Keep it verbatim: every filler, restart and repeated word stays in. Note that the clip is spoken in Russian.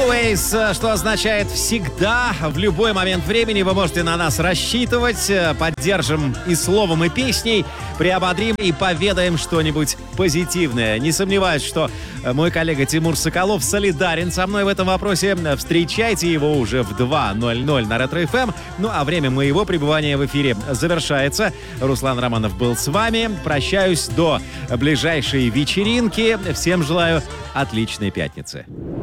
Always, что означает всегда, в любой момент времени вы можете на нас рассчитывать. Поддержим и словом, и песней, приободрим и поведаем что-нибудь позитивное. Не сомневаюсь, что мой коллега Тимур Соколов солидарен со мной в этом вопросе. Встречайте его уже в два ноль ноль на Ретро эф эм. Ну а время моего пребывания в эфире завершается. Руслан Романов был с вами. Прощаюсь до ближайшей вечеринки. Всем желаю отличной пятницы.